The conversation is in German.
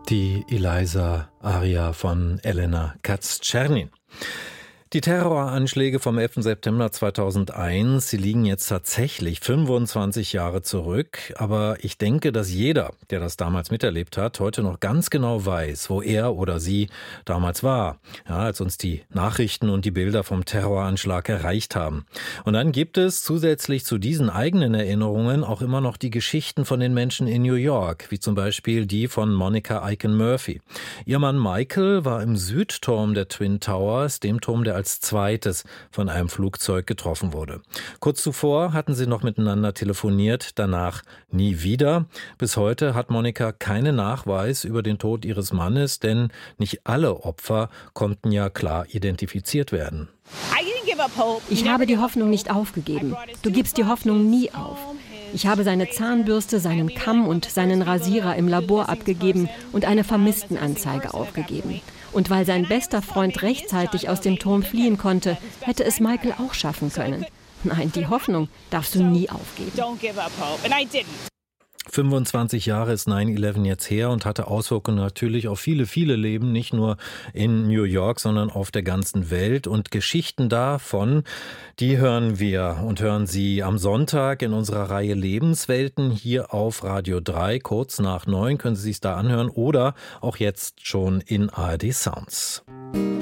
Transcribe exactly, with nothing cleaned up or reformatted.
Die Eliza-Aria von Elena Katz-Czernin. Die Terroranschläge vom elften September zweitausendeins, sie liegen jetzt tatsächlich fünfundzwanzig Jahre zurück. Aber ich denke, dass jeder, der das damals miterlebt hat, heute noch ganz genau weiß, wo er oder sie damals war, ja, als uns die Nachrichten und die Bilder vom Terroranschlag erreicht haben. Und dann gibt es zusätzlich zu diesen eigenen Erinnerungen auch immer noch die Geschichten von den Menschen in New York, wie zum Beispiel die von Monica Aiken Murphy. Ihr Mann Michael war im Südturm der Twin Towers, dem Turm, der als zweites von einem Flugzeug getroffen wurde. Kurz zuvor hatten sie noch miteinander telefoniert, danach nie wieder. Bis heute hat Monica keinen Nachweis über den Tod ihres Mannes, denn nicht alle Opfer konnten ja klar identifiziert werden. Ich habe die Hoffnung nicht aufgegeben. Du gibst die Hoffnung nie auf. Ich habe seine Zahnbürste, seinen Kamm und seinen Rasierer im Labor abgegeben und eine Vermisstenanzeige aufgegeben. Und weil sein bester Freund rechtzeitig aus dem Turm fliehen konnte, hätte es Michael auch schaffen können. Nein, die Hoffnung darfst du nie aufgeben. fünfundzwanzig Jahre ist neun elf jetzt her und hatte Auswirkungen natürlich auf viele, viele Leben, nicht nur in New York, sondern auf der ganzen Welt. Und Geschichten davon, die hören wir und hören Sie am Sonntag in unserer Reihe Lebenswelten hier auf Radio drei. Kurz nach neun können Sie sich da anhören oder auch jetzt schon in A R D Sounds.